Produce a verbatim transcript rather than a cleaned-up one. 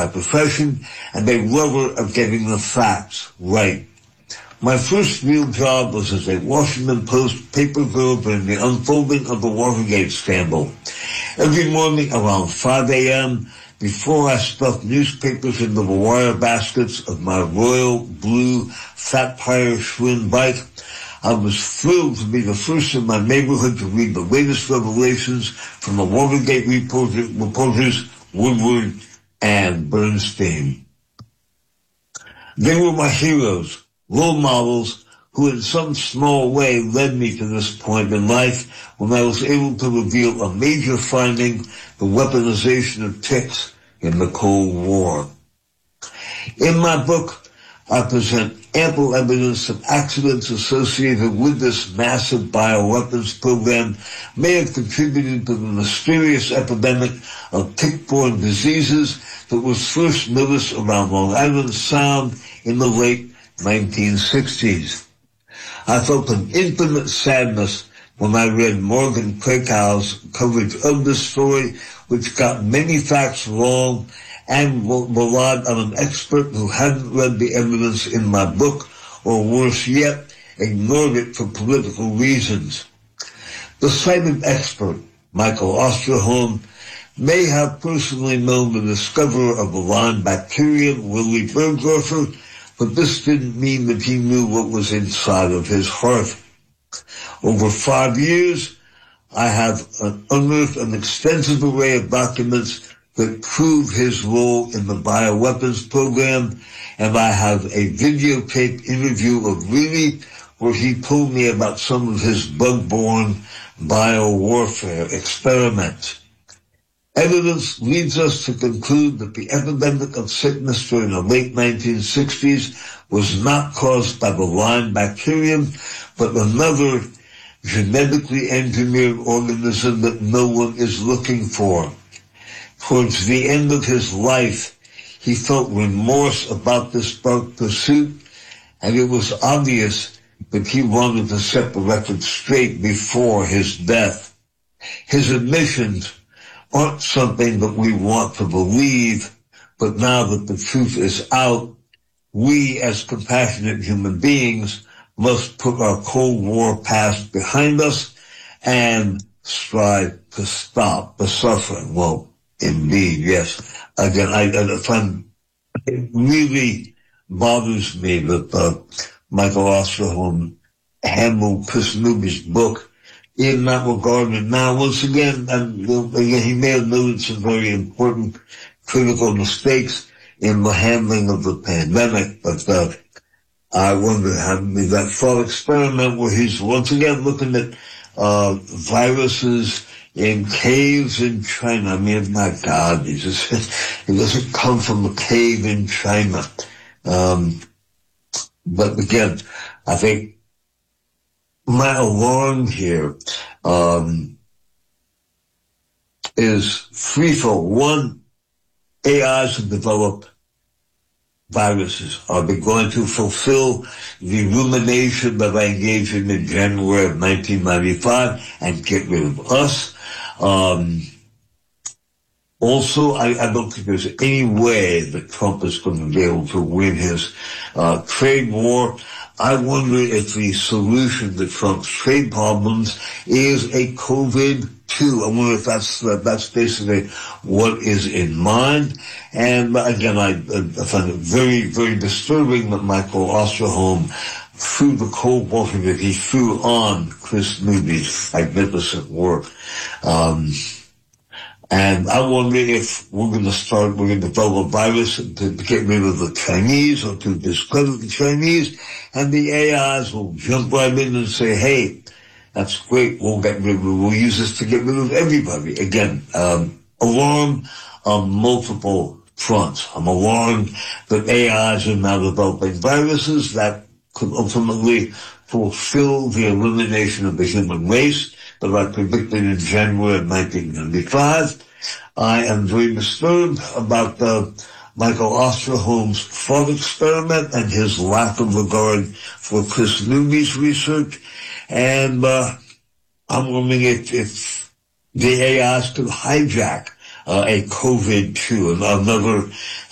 by profession and a lover of getting the facts right. My first real job was as a Washington Post paper girl during the unfolding of the Watergate scandal. Every morning around five a.m., before I stuffed newspapers into the wire baskets of my royal blue Fat Tire Schwinn bike, I was thrilled to be the first in my neighborhood to read the latest revelations from the Watergate reporter, reporters Woodward and Bernstein. They were my heroes, role models, who in some small way led me to this point in life when I was able to reveal a major finding, the weaponization of ticks in the Cold War. In my book, I present ample evidence that accidents associated with this massive bioweapons program may have contributed to the mysterious epidemic of tick-borne diseases that was first noticed around Long Island Sound in the late nineteen sixties. I felt an infinite sadness when I read Morgan Krakow's coverage of this story, which got many facts wrong and relied on an expert who hadn't read the evidence in my book, or worse yet, ignored it for political reasons. The cited expert, Michael Osterholm, may have personally known the discoverer of the Lyme bacterium, Willy Bergdorfer, but this didn't mean that he knew what was inside of his heart. Over five years, I have unearthed an extensive array of documents that prove his role in the bioweapons program, and I have a videotaped interview of Reilly where he told me about some of his bug-borne biowarfare experiments. Evidence leads us to conclude that the epidemic of sickness during the late nineteen sixties was not caused by the Lyme bacterium, but another genetically engineered organism that no one is looking for. Towards the end of his life, he felt remorse about this dark pursuit, and it was obvious that he wanted to set the record straight before his death. His admissions aren't something that we want to believe, but now that the truth is out, we as compassionate human beings must put our Cold War past behind us and strive to stop the suffering. Well, indeed, yes. Again, I, I find it really bothers me that uh, Michael Osterholm handled Chris Newby's book in that regard. And now, once again, and, again, he may have noted some very important critical mistakes in the handling of the pandemic, but uh, I wonder how that thought experiment where he's once again looking at uh, viruses in caves in China. I mean, my God, he just, it doesn't come from a cave in China. Um, but again, I think my alarm here um, is threefold. One, A Is have developed viruses. Are they going to fulfill the rumination that I engaged in in January of nineteen ninety-five and get rid of us? Um, also, I, I don't think there's any way that Trump is going to be able to win his uh, trade war. I wonder if the solution to Trump's trade problems is a COVID two. I wonder if that's uh, that's basically what is in mind. And again, I, I find it very, very disturbing that Michael Osterholm threw the cold water that he threw on Chris Newby's magnificent work. Um, and I wonder if we're going to start, we're going to develop a virus to get rid of the Chinese or to discredit the Chinese, and the A Is will jump right in and say, hey, that's great, we'll get rid of, we'll use this to get rid of everybody. Again, um, alarm on multiple fronts. I'm alarmed that A Is are now developing viruses that could ultimately fulfill the elimination of the human race that I predicted in January of nineteen ninety-five. I am very disturbed about uh, Michael Osterholm's thought experiment and his lack of regard for Chris Newby's research. And uh, I'm wondering if, if the A Is could hijack uh, a COVID two, another